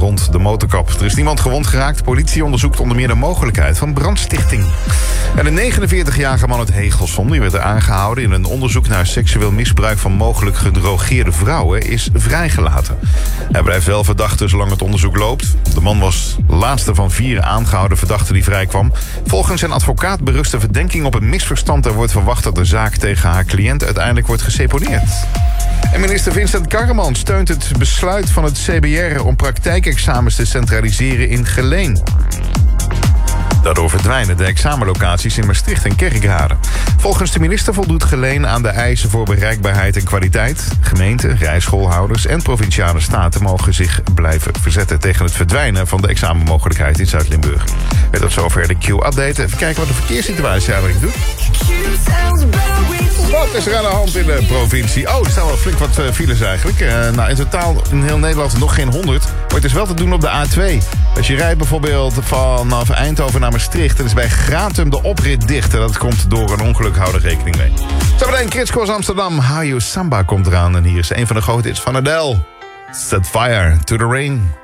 rond de motorkap. Er is niemand gewond geraakt. Politie onderzoekt onder meer de mogelijkheid van brandstichting. En een 49-jarige man uit Hegelsom, die werd aangehouden in een onderzoek naar seksueel misbruik van mogelijk gedrogeerde vrouwen, is vrijgelaten. Hij blijft wel verdachte zolang het onderzoek loopt. De man was de laatste van 4 aangehouden verdachten die vrijkwam. Volgens zijn advocaat berust de verdenking op een misverstand. Er wordt verwacht dat de zaak tegen haar cliënt uiteindelijk wordt geseponeerd. En minister Vincent Karreman steunt het besluit van het CBR om praktijkexamens te centraliseren in Geleen. Daardoor verdwijnen de examenlocaties in Maastricht en Kerkrade. Volgens de minister voldoet Geleen aan de eisen voor bereikbaarheid en kwaliteit. Gemeenten, rijschoolhouders en provinciale staten mogen zich blijven verzetten tegen het verdwijnen van de examenmogelijkheid in Zuid-Limburg. En tot zover de Q-update. Even kijken wat de verkeerssituatie eigenlijk doet. Wat is er aan de hand in de provincie? Oh, er staan wel flink wat files eigenlijk. In totaal in heel Nederland nog geen 100. Maar het is wel te doen op de A2. Als je rijdt bijvoorbeeld vanaf Eindhoven naar Maastricht, dan is bij Gratum de oprit dicht. En dat komt door een ongeluk, hou er rekening mee. Zometeen Chris Cross Amsterdam. How You Samba komt eraan. En hier is een van de grote hits van Adele. Set fire to the rain.